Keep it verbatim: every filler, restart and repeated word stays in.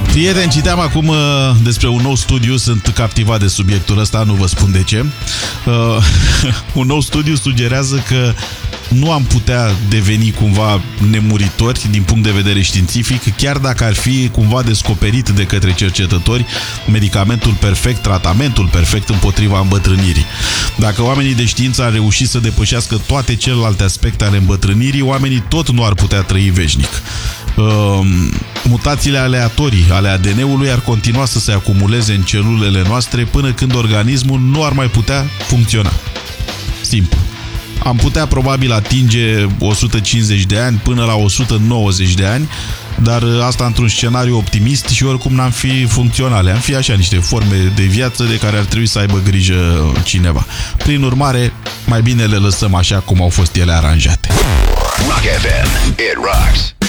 Prieteni, citeam acum uh, despre un nou studiu, sunt captivat de subiectul ăsta, nu vă spun de ce. Uh, un nou studiu sugerează că nu am putea deveni cumva nemuritori din punct de vedere științific, chiar dacă ar fi cumva descoperit de către cercetători medicamentul perfect, tratamentul perfect împotriva îmbătrânirii. Dacă oamenii de știință ar reuși să depășească toate celelalte aspecte ale îmbătrânirii, oamenii tot nu ar putea trăi veșnic. Uh, mutațiile aleatorii ale A D N-ului ar continua să se acumuleze în celulele noastre până când organismul nu ar mai putea funcționa. Simplu. Am putea probabil atinge o sută cincizeci de ani până la o sută nouăzeci de ani, dar asta într-un scenariu optimist și oricum n-am fi funcționale. Am fi așa niște forme de viață de care ar trebui să aibă grijă cineva. Prin urmare, mai bine le lăsăm așa cum au fost ele aranjate. Rock F M, it rocks.